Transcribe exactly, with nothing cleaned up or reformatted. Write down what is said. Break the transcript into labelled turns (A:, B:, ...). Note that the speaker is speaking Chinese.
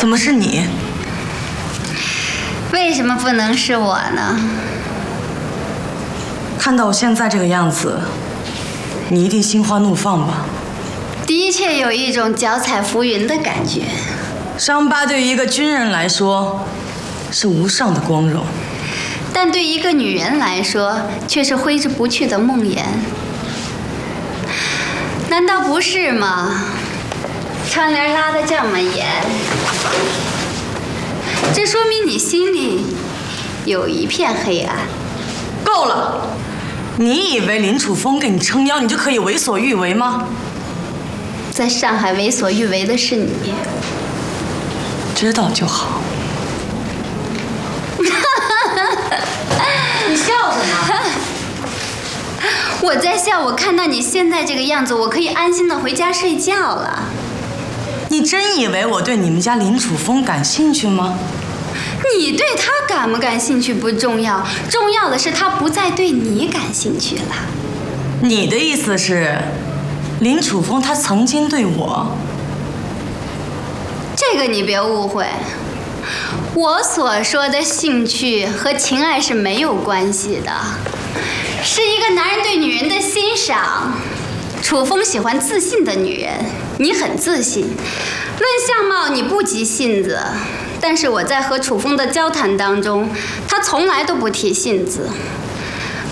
A: 怎么是你？
B: 为什么不能是我呢？
A: 看到我现在这个样子，你一定心花怒放吧？
B: 的确有一种脚踩浮云的感觉。
A: 伤疤对于一个军人来说是无上的光荣，
B: 但对一个女人来说却是挥之不去的梦魇。难道不是吗？窗帘拉得这么严，这说明你心里有一片黑暗。
A: 够了！你以为林楚风给你撑腰，你就可以为所欲为吗？
B: 在上海为所欲为的是你。
A: 知道就好。你笑什么？
B: 我在笑，我看到你现在这个样子，我可以安心的回家睡觉了。
A: 你真以为我对你们家林楚风感兴趣吗？
B: 你对他感不感兴趣不重要，重要的是他不再对你感兴趣了。
A: 你的意思是，林楚风他曾经对我……
B: 这个你别误会，我所说的兴趣和情爱是没有关系的，是一个男人对女人的欣赏。楚风喜欢自信的女人，你很自信，论相貌你不及信子，但是我在和楚风的交谈当中，他从来都不提信子。